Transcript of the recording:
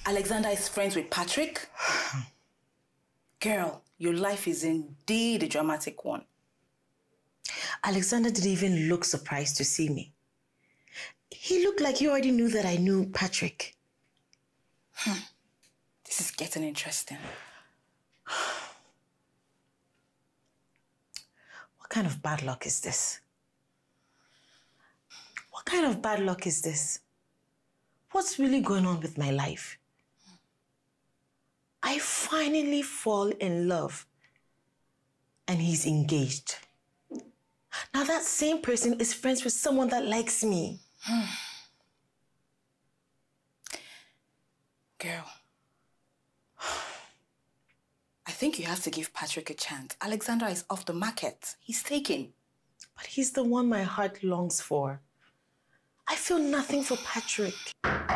Alexander is friends with Patrick? Girl, your life is indeed a dramatic one. Alexander didn't even look surprised to see me. He looked like he already knew that I knew Patrick. This is getting interesting. What kind of bad luck is this? What kind of bad luck is this? What's really going on with my life? I finally fall in love and he's engaged. Now that same person is friends with someone that likes me. Girl, I think you have to give Patrick a chance. Alexander is off the market. He's taken. But he's the one my heart longs for. I feel nothing for Patrick.